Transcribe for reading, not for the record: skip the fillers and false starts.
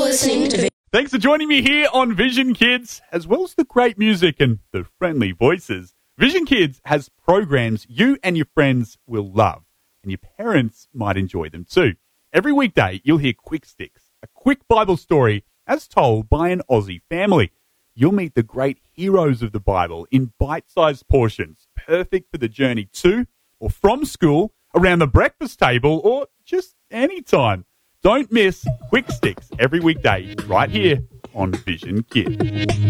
listening to Thanks for joining me here on Vision Kids, as well as the great music and the friendly voices. Vision Kids has programs you and your friends will love, and your parents might enjoy them too. Every weekday, you'll hear Quick Sticks, a quick Bible story as told by an Aussie family. You'll meet the great heroes of the Bible in bite-sized portions, perfect for the journey to or from school, around the breakfast table, or just any time. Don't miss Quick Sticks every weekday right here on Vision Kids.